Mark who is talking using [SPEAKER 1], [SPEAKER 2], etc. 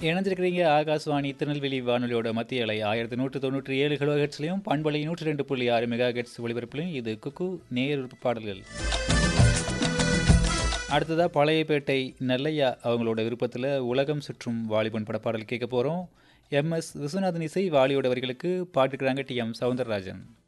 [SPEAKER 1] இணைஞ்சிருக்கிறீங்க ஆகாஷ்வாணி திருநெல்வேலி வானொலியோட மத்திய அலை 1197 கிலோஹெட்ஸ்லையும் பண்பலை 102.6 மெகா ஹெட்ஸ் ஒளிபரப்புலையும் இது குக்கு நேர் பாடல்கள். அடுத்ததாக பழையப்பேட்டை நெல்லையா அவங்களோட விருப்பத்தில் உலகம் சுற்றும் வாலிபன் பட பாடல் கேட்க போகிறோம். MS விஸ்வநாதன் இசை, வாலியோட வரிகளுக்கு பாட்டுக்கிறாங்க TM சௌந்தரராஜன்.